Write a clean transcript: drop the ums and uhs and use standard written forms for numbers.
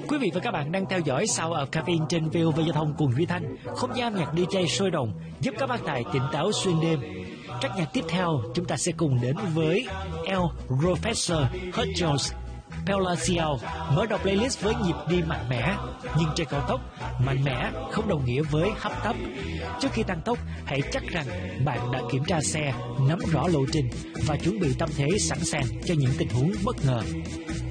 Quý vị và các bạn đang theo dõi Sound of Caffeine trên VOV Giao thông cùng Duy Thanh, không gian nhạc DJ sôi động giúp các bác tài tỉnh táo xuyên đêm. Các nhạc tiếp theo chúng ta sẽ cùng đến với El Professor Hot Jones Palacio mở đầu playlist với nhịp đi mạnh mẽ, nhưng trên cao tốc mạnh mẽ không đồng nghĩa với hấp tấp. Trước khi tăng tốc, hãy chắc rằng bạn đã kiểm tra xe, nắm rõ lộ trình và chuẩn bị tâm thế sẵn sàng cho những tình huống bất ngờ.